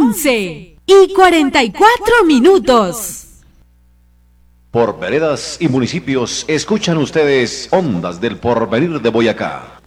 11:44. Por veredas y municipios, escuchan ustedes Ondas del Porvenir de Boyacá.